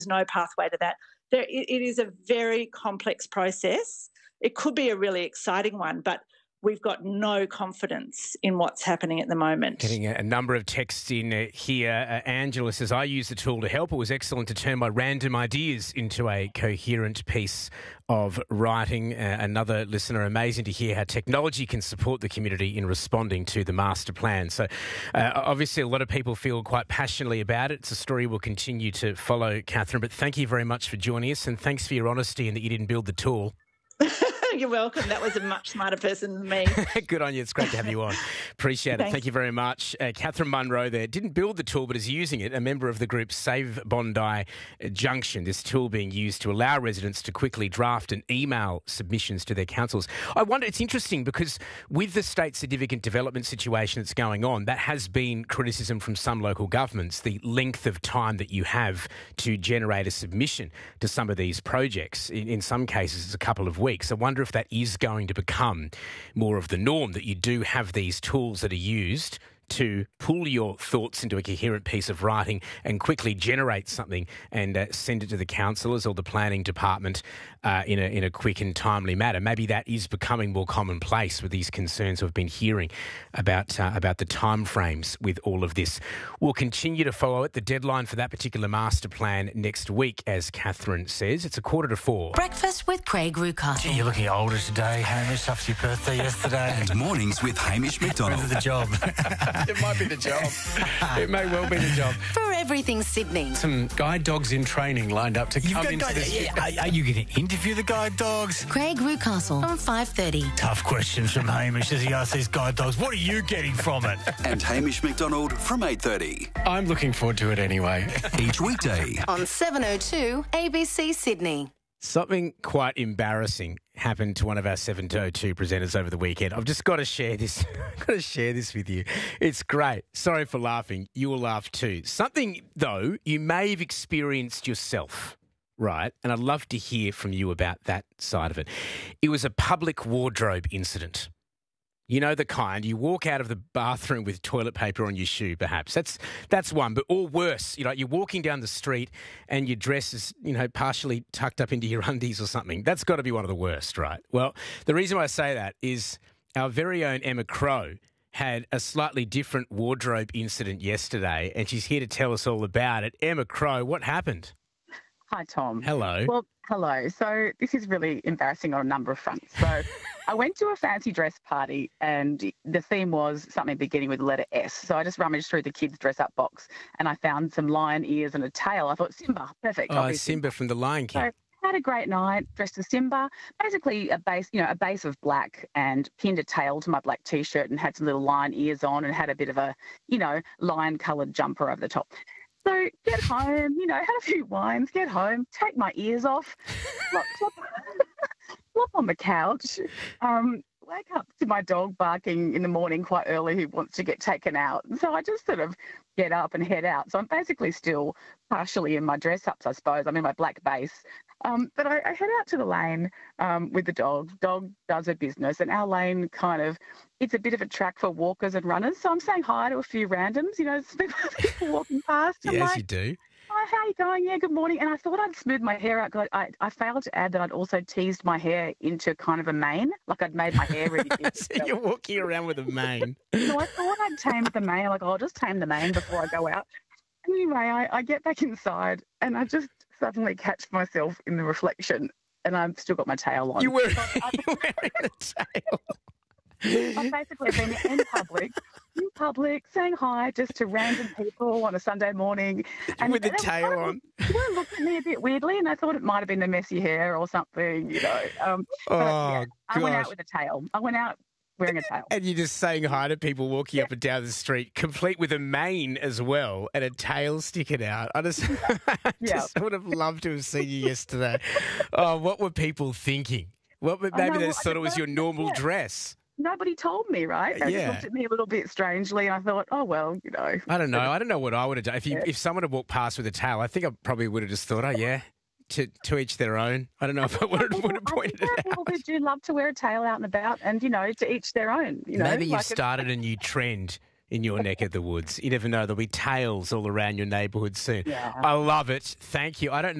no pathway to that. It is a very complex process. It could be a really exciting one, but we've got no confidence in what's happening at the moment. Getting a number of texts in here. Angela says, I use the tool to help. It was excellent to turn my random ideas into a coherent piece of writing. Another listener, amazing to hear how technology can support the community in responding to the master plan. So obviously a lot of people feel quite passionately about it. It's a story we'll continue to follow, Catherine, but thank you very much for joining us and thanks for your honesty and that you didn't build the tool. You're welcome. That was a much smarter person than me. Good on you. It's great to have you on. Appreciate it. Thanks. Thank you very much. Catherine Munro there didn't build the tool but is using it, a member of the group Save Bondi Junction, this tool being used to allow residents to quickly draft and email submissions to their councils. I wonder, it's interesting because with the state significant development situation that's going on, that has been criticism from some local governments, the length of time that you have to generate a submission to some of these projects. In some cases, it's a couple of weeks. I wonder if that is going to become more of the norm, that you do have these tools that are used to pull your thoughts into a coherent piece of writing and quickly generate something and send it to the councillors or the planning department in a quick and timely manner. Maybe that is becoming more commonplace with these concerns we've been hearing about the timeframes with all of this. We'll continue to follow it. The deadline for that particular master plan next week, as Catherine says. It's 3:45. Breakfast with Craig Rucastle. Gee, you're looking older today, Hamish, after your birthday yesterday. And mornings with Hamish McDonald. The job. It might be the job. It may well be the job. For everything Sydney. Some guide dogs in training lined up to come into this. Are you going to interview the guide dogs? Craig Rucastle on 5:30. Tough questions from Hamish as he asks these guide dogs, what are you getting from it? And Hamish McDonald from 8:30. I'm looking forward to it anyway. Each weekday. On 7:02 ABC Sydney. Something quite embarrassing happened to one of our 7:02 presenters over the weekend. I've just got to share this. With you. It's great. Sorry for laughing. You will laugh too. Something, though, you may have experienced yourself, right? And I'd love to hear from you about that side of it. It was a public wardrobe incident. You know the kind, you walk out of the bathroom with toilet paper on your shoe, perhaps. That's one, but or worse, you're walking down the street and your dress is, partially tucked up into your undies or something. That's got to be one of the worst, right? Well, the reason why I say that is our very own Emma Crow had a slightly different wardrobe incident yesterday, and she's here to tell us all about it. Emma Crow, what happened? Hi, Tom. Hello. Well, hello. So this is really embarrassing on a number of fronts. So I went to a fancy dress party and the theme was something beginning with the letter S. So I just rummaged through the kids' dress-up box and I found some lion ears and a tail. I thought, Simba, perfect. Oh, Simba from The Lion King. So had a great night, dressed as Simba, basically a base of black, and pinned a tail to my black T-shirt and had some little lion ears on and had a bit of a, lion-coloured jumper over the top. So get home, had a few wines, get home, take my ears off, flop on the couch, wake up to my dog barking in the morning quite early who wants to get taken out. And so I just sort of get up and head out. So I'm basically still partially in my dress-ups, I suppose. I'm in my black base. But I head out to the lane with the dog. Dog does her business. And our lane it's a bit of a track for walkers and runners. So I'm saying hi to a few randoms, people walking past. Yes, you do. Hi, how are you going? Yeah, good morning. And I thought I'd smooth my hair out. I failed to add that I'd also teased my hair into kind of a mane, like I'd made my hair really big. So you're walking around with a mane. So I thought I'd tamed the mane. I'll just tame the mane before I go out. Anyway, I get back inside and I just suddenly catch myself in the reflection and I've still got my tail on. You're wearing a tail. I've basically been in public, saying hi just to random people on a Sunday morning. And with the tail on. They looked at me a bit weirdly and I thought it might have been the messy hair or something, I went out with a tail. I went out wearing a tail. And you're just saying hi to people walking up and down the street, complete with a mane as well and a tail sticking out. I just would have loved to have seen you yesterday. Oh, what were people thinking? Maybe they thought it was your normal dress. Nobody told me, right? They just looked at me a little bit strangely and I thought, oh, well, I don't know. I don't know what I would have done. If someone had walked past with a tail, I think I probably would have just thought, oh, yeah, to each their own. I don't know if I would have pointed it out. People who do love to wear a tail out and about and, to each their own. Maybe you've started a new trend in your neck of the woods. You never know, there'll be tails all around your neighbourhood soon. Yeah. I love it. Thank you. I don't